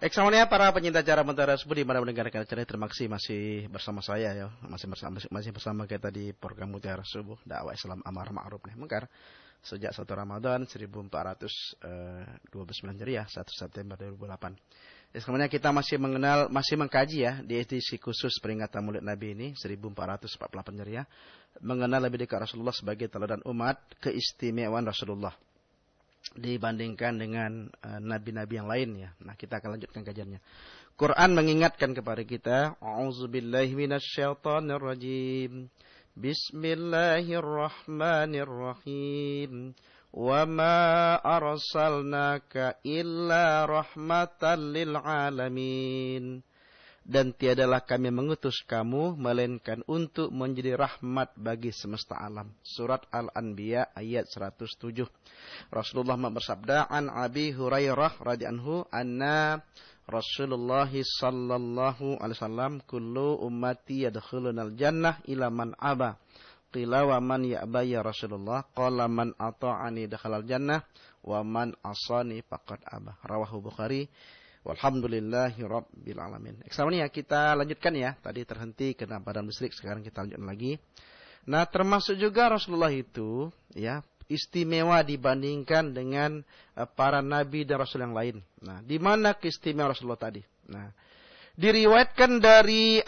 Semuanya para pencinta acara Mentara Subuh di mana mendengarkan acara, terima kasih masih bersama saya ya, masih bersama kita di program Mutiara Subuh dakwah Islam amar ma'ruf nahi munkar sejak 1 Ramadan 1429 Hijriah 1 September 2008. Semuanya kita masih mengkaji ya di edisi khusus peringatan Maulid Nabi ini 1448 Hijriah, mengenal lebih dekat Rasulullah sebagai teladan umat, keistimewaan Rasulullah dibandingkan dengan nabi-nabi yang lain ya. Nah, kita akan lanjutkan kajiannya. Quran mengingatkan kepada kita, A'udzubillahi minasyaitonir rajim. Bismillahirrahmanirrahim. Wa ma arsalnaka illa rahmatan lil alamin. Dan tiadalah kami mengutus kamu melainkan untuk menjadi rahmat bagi semesta alam. Surat Al-Anbiya ayat 107. Rasulullah bersabda, an Abi Hurairah radhiyallahu anna Rasulullah sallallahu alaihi wasallam, kullu ummati yadkhulunal jannah ila man aba. Qila wa man ya'ba ya Rasulullah? Qala man ata'ani dakhalal jannah wa man asani faqad aba. Rawahu Bukhari. Walhamdulillahi rabbil alamin. Eksamnya kita lanjutkan ya. Tadi terhenti kena badan listrik, sekarang kita lanjutkan lagi. Nah, termasuk juga Rasulullah itu ya istimewa dibandingkan dengan para nabi dan rasul yang lain. Nah, di mana keistimewaan Rasulullah tadi? Nah, diriwayatkan dari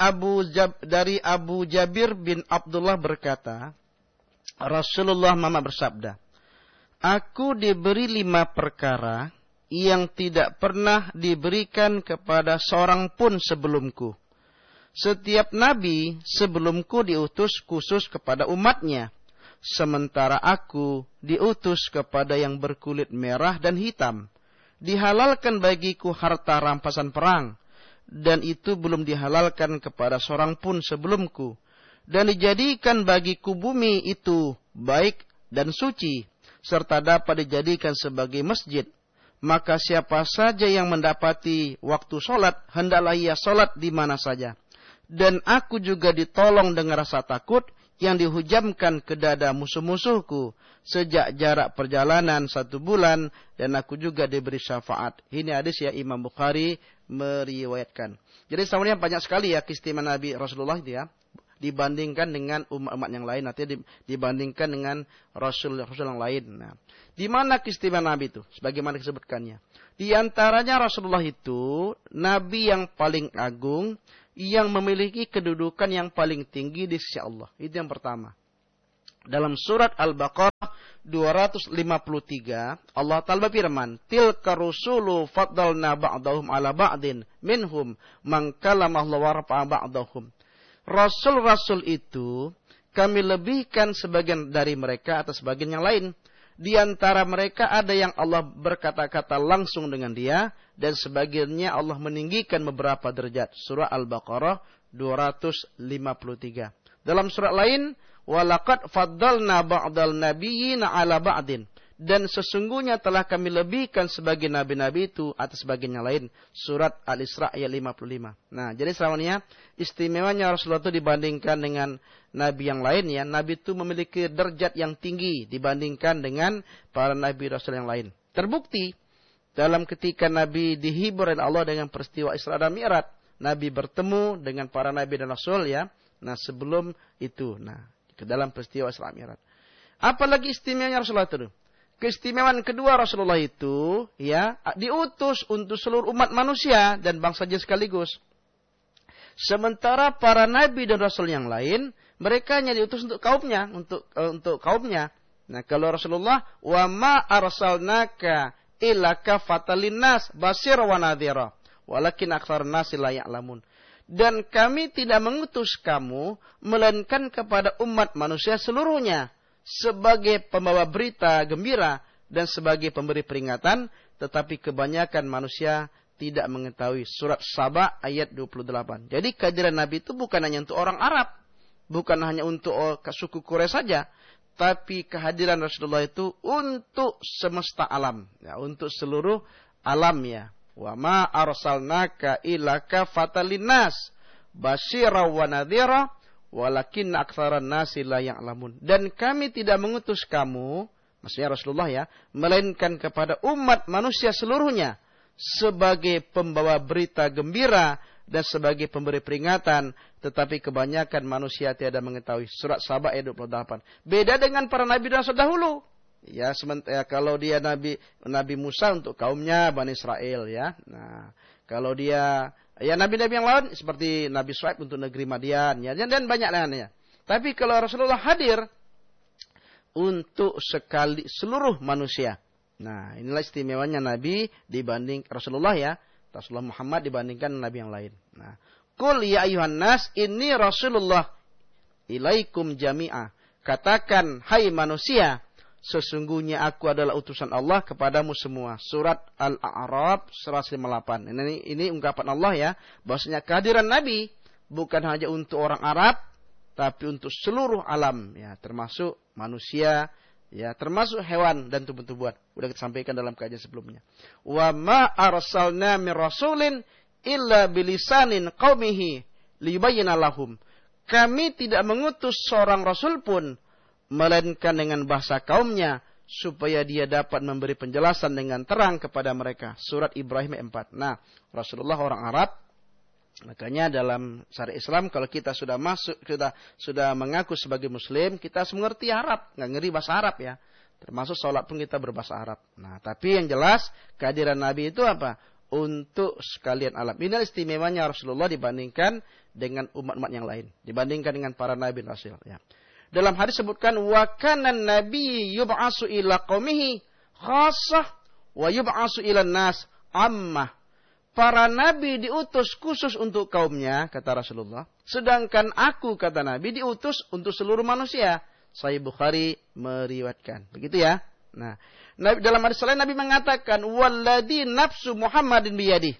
Abu Jabir bin Abdullah berkata, Rasulullah bersabda, aku diberi 5 perkara yang tidak pernah diberikan kepada seorang pun sebelumku. Setiap nabi sebelumku diutus khusus kepada umatnya, sementara aku diutus kepada yang berkulit merah dan hitam. Dihalalkan bagiku harta rampasan perang, dan itu belum dihalalkan kepada seorang pun sebelumku. Dan dijadikan bagiku bumi itu baik dan suci, serta dapat dijadikan sebagai masjid. Maka siapa saja yang mendapati waktu sholat, hendaklah ia sholat di mana saja. Dan aku juga ditolong dengan rasa takut yang dihujamkan ke dada musuh-musuhku sejak jarak perjalanan 1 bulan, dan aku juga diberi syafaat. Ini hadis ya, Imam Bukhari meriwayatkan. Jadi sebenarnya banyak sekali ya keistimewaan Nabi Rasulullah itu ya, dibandingkan dengan umat-umat yang lain, artinya dibandingkan dengan rasul-rasul yang lain. Nah, di mana keistimewaan Nabi itu? Sebagaimana disebutkannya. Di antaranya Rasulullah itu nabi yang paling agung, yang memiliki kedudukan yang paling tinggi di sisi Allah. Itu yang pertama. Dalam surat Al-Baqarah 253, Allah Ta'ala berfirman, tilka rusulu faddalna ba'dahum ala ba'din minhum man kalamahullah wa rafa'a ba'dahum. Rasul-rasul itu kami lebihkan sebagian dari mereka atas sebagian yang lain. Di antara mereka ada yang Allah berkata-kata langsung dengan dia, dan sebagiannya Allah meninggikan beberapa derajat. Surah Al-Baqarah 253. Dalam surat lain, walaqad faddalna ba'dal nabiyyina ala ba'din. Dan sesungguhnya telah kami lebihkan sebagian nabi-nabi itu atas sebagian yang lain. Surat Al-Isra ayat 55. Nah, jadi selamanya istimewanya Rasulullah itu dibandingkan dengan nabi yang lain ya. Nabi itu memiliki derajat yang tinggi dibandingkan dengan para nabi Rasul yang lain. Terbukti dalam ketika Nabi dihibur oleh Allah dengan peristiwa Isra dan Mi'raj. Nabi bertemu dengan para nabi dan Rasul ya. Nah, sebelum itu. Nah, ke dalam peristiwa Isra dan Mi'raj. Apalagi istimewanya Rasulullah itu? Keistimewaan kedua Rasulullah itu ya diutus untuk seluruh umat manusia dan bangsa jin sekaligus. Sementara para nabi dan rasul yang lain, mereka hanya diutus untuk kaumnya, untuk kaumnya. Nah, kalau Rasulullah, wa ma arsalnaka illa kafatan linnas basyira wa nadhira walakin aktsarun nasi la ya'lamun. Dan kami tidak mengutus kamu melainkan kepada umat manusia seluruhnya sebagai pembawa berita gembira dan sebagai pemberi peringatan, tetapi kebanyakan manusia tidak mengetahui. Surat Saba ayat 28. Jadi kehadiran Nabi itu bukan hanya untuk orang Arab, bukan hanya untuk suku Quraisy saja, tapi kehadiran Rasulullah itu untuk semesta alam, ya, untuk seluruh alam ya. Wa ma arsalnaka illa kafatan linnas basyira wa nadhira walakin aktsaran nasi la ya'lamun. Dan kami tidak mengutus kamu, maksudnya Rasulullah ya, melainkan kepada umat manusia seluruhnya sebagai pembawa berita gembira dan sebagai pemberi peringatan, tetapi kebanyakan manusia tiada mengetahui. Surat Saba ayat 28. Beda dengan para nabi dan rasul dahulu. Ya, sementara kalau dia Nabi Musa untuk kaumnya Bani Israel ya. Nah, kalau dia ya nabi-nabi yang lain seperti Nabi Shu'aib untuk negeri Madian ya, dan banyak lainnya. Tapi kalau Rasulullah hadir untuk seluruh manusia. Nah, inilah istimewanya Nabi dibanding Rasulullah ya. Rasulullah Muhammad dibandingkan Nabi yang lain. Nah, Qul ya ayuhan nas inni Rasulullah ilaikum jami'a. Katakan, hai manusia, sesungguhnya aku adalah utusan Allah kepadamu semua. Surat Al-A'raf 158. Ini ungkapan Allah ya, bahwasanya kehadiran Nabi bukan hanya untuk orang Arab, tapi untuk seluruh alam ya, termasuk manusia, ya, termasuk hewan dan tumbuh-tumbuhan. Sudah kita sampaikan dalam kajian sebelumnya. Wa ma arsalna mir rasulin illa bilisanin qaumihi liyubayyana lahum. Kami tidak mengutus seorang rasul pun melainkan dengan bahasa kaumnya supaya dia dapat memberi penjelasan dengan terang kepada mereka. Surat Ibrahim 4. Nah, Rasulullah orang Arab. Makanya dalam syariat Islam kalau kita sudah masuk sudah mengaku sebagai muslim, kita harus mengerti Arab, enggak ngerti bahasa Arab ya. Termasuk sholat pun kita berbahasa Arab. Nah, tapi yang jelas kehadiran Nabi itu apa? Untuk sekalian alam. Ini istimewanya Rasulullah dibandingkan dengan umat-umat yang lain, dibandingkan dengan para nabi dan rasul ya. Dalam hadis sebutkan wa kana nabi yub'asu ila qaumihi khassah wa yub'asu ila nas ammah. Para nabi diutus khusus untuk kaumnya, kata Rasulullah. Sedangkan aku, kata Nabi, diutus untuk seluruh manusia. Sahih Bukhari meriwayatkan. Begitu ya. Nah, dalam hadis lain Nabi mengatakan, walladzi nafsu Muhammadin biyadih,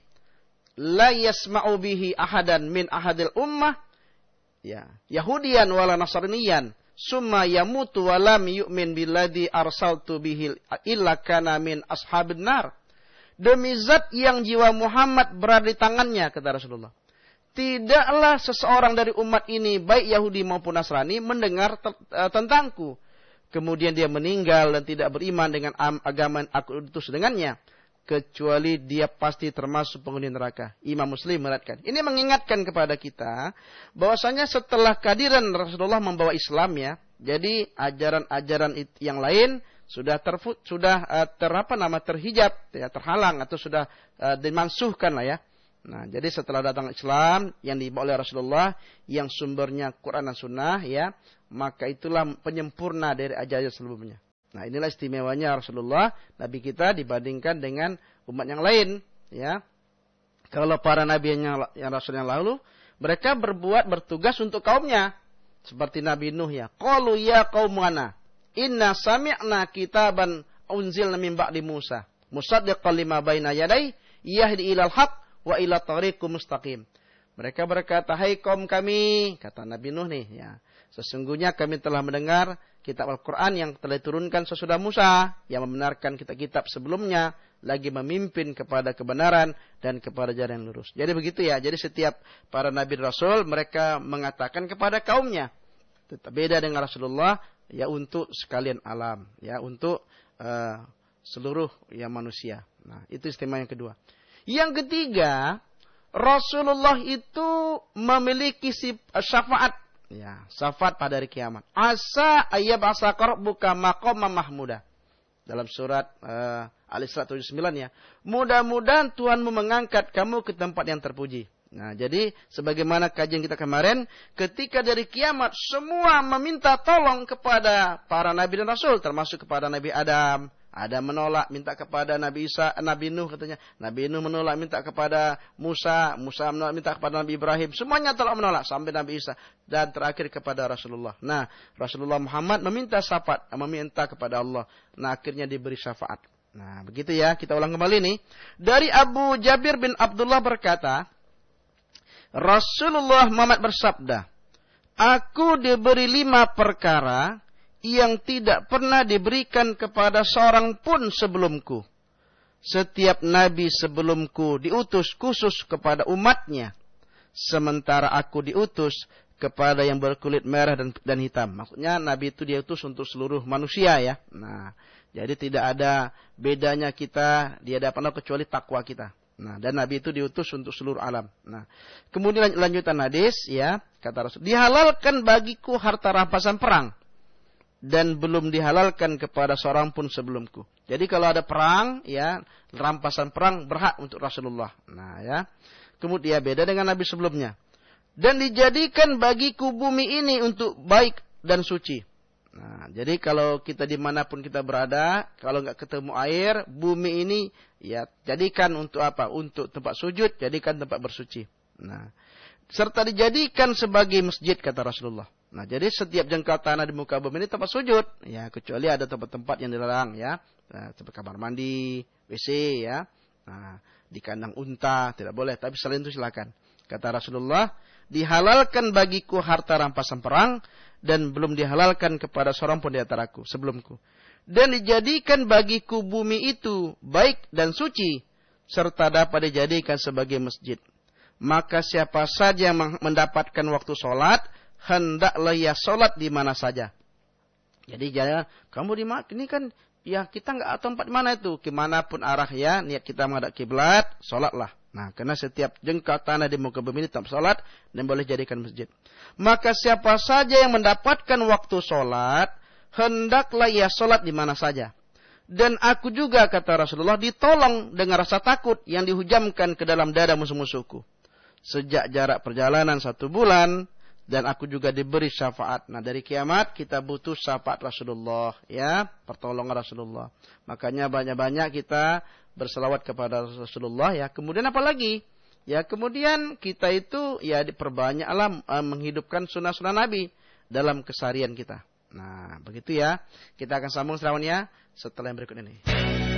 la yasma'u bihi ahadan min ahadil ummah, ya, Yahudiyan wala Nasraniyan, summa yamutu wa lam yu'min billadzi arsaltu bihi illa kana min ashabin nar. Demi zat yang jiwa Muhammad berada di tangannya, kata Rasulullah. Tidaklah seseorang dari umat ini, baik Yahudi maupun Nasrani, mendengar tentangku. Kemudian dia meninggal dan tidak beriman dengan agama yang aku utus dengannya. Kecuali dia pasti termasuk penghuni neraka. Imam Muslim meriwayatkan. Ini mengingatkan kepada kita, bahwasanya setelah kehadiran Rasulullah membawa Islam ya, jadi ajaran-ajaran yang lain sudah terhijab ya, terhalang atau sudah dimansuhkan lah ya. Nah, jadi setelah datang Islam yang dibawa oleh Rasulullah yang sumbernya Quran dan Sunnah ya, maka itulah penyempurna dari ajaran sebelumnya. Nah, inilah istimewanya Rasulullah Nabi kita dibandingkan dengan umat yang lain ya. Kalau para nabi yang Rasul yang lalu, mereka bertugas untuk kaumnya. Seperti Nabi Nuh ya. Qalu ya qaumana inna sami'na kitaban unzilna min ba'di Musa musaddiqan lima baina yadayhi yahdi ilal haq wa ila tariqum mustaqim. Mereka berkata, hai kaum kami, kata Nabi Nuh nih ya, sesungguhnya kami telah mendengar kitab Al-Quran yang telah diturunkan sesudah Musa, yang membenarkan kitab-kitab sebelumnya, lagi memimpin kepada kebenaran dan kepada jalan yang lurus. Jadi begitu ya, jadi setiap para Nabi Rasul mereka mengatakan kepada kaumnya. Tetap beda dengan Rasulullah, ya untuk sekalian alam, ya untuk seluruh ya manusia. Nah, itu istimewa yang kedua. Yang ketiga, Rasulullah itu memiliki syafaat, ya, syafaat pada hari kiamat. Asa ayyab asaqar buka maqama mahmuda. Dalam surat Al-Isra 79 ya. Mudah-mudahan Tuhanmu mengangkat kamu ke tempat yang terpuji. Nah, jadi sebagaimana kajian kita kemarin, ketika dari kiamat semua meminta tolong kepada para nabi dan rasul, termasuk kepada Nabi Adam. Adam menolak, minta kepada Nabi Isa, Nabi Nuh katanya. Nabi Nuh menolak, minta kepada Musa. Musa menolak, minta kepada Nabi Ibrahim. Semuanya telah menolak sampai Nabi Isa. Dan terakhir kepada Rasulullah. Nah, Rasulullah Muhammad meminta syafaat, meminta kepada Allah. Nah, akhirnya diberi syafaat. Nah, begitu ya. Kita ulang kembali nih. Dari Abu Jabir bin Abdullah berkata, Rasulullah Muhammad bersabda, aku diberi 5 perkara yang tidak pernah diberikan kepada seorang pun sebelumku. Setiap nabi sebelumku diutus khusus kepada umatnya, sementara aku diutus kepada yang berkulit merah dan hitam. Maksudnya nabi itu diutus untuk seluruh manusia ya. Nah, Jadi tidak ada bedanya kita di hadapan Allah kecuali takwa kita. Nah, dan Nabi itu diutus untuk seluruh alam. Nah, kemudian lanjutan hadis, ya, kata Rasul, dihalalkan bagiku harta rampasan perang dan belum dihalalkan kepada seorang pun sebelumku. Jadi kalau ada perang, ya, rampasan perang berhak untuk Rasulullah. Nah, ya. Kemudian beda dengan Nabi sebelumnya. Dan dijadikan bagiku bumi ini untuk baik dan suci. Nah, jadi kalau kita dimanapun kita berada, kalau nggak ketemu air, bumi ini ya jadikan untuk apa? Untuk tempat sujud, jadikan tempat bersuci. Nah, serta dijadikan sebagai masjid kata Rasulullah. Nah, jadi setiap jengkal tanah di muka bumi ini tempat sujud, ya kecuali ada tempat-tempat yang dilarang, ya, nah, tempat kamar mandi, WC, ya, nah, di kandang unta tidak boleh, tapi selain itu silakan. Kata Rasulullah, dihalalkan bagiku harta rampasan perang dan belum dihalalkan kepada seorang pun di antaraku sebelumku. Dan dijadikan bagiku bumi itu baik dan suci serta dapat dijadikan sebagai masjid. Maka siapa saja yang mendapatkan waktu sholat, hendaklah ia sholat di mana saja. Jadi jangan kamu di mana? Ini kan ya kita nggak tahu tempat di mana itu. Kemanapun arah ya, niat kita menghadap kiblat, sholatlah. Nah, karena setiap jengkal tanah di muka bumi ini tempat sholat dan boleh jadikan masjid. Maka siapa saja yang mendapatkan waktu sholat, hendaklah ia sholat di mana saja. Dan aku juga, kata Rasulullah, ditolong dengan rasa takut yang dihujamkan ke dalam dada musuh-musuhku. Sejak jarak perjalanan 1 bulan, dan aku juga diberi syafaat. Nah, dari kiamat kita butuh syafaat Rasulullah, ya, pertolongan Rasulullah. Makanya banyak-banyak kita berselawat kepada Rasulullah, ya. Kemudian apa lagi? Ya, kemudian kita itu ya diperbanyaklah menghidupkan sunnah-sunnah Nabi dalam keseharian kita. Nah, begitu ya. Kita akan sambung selanjutnya setelah yang berikut ini.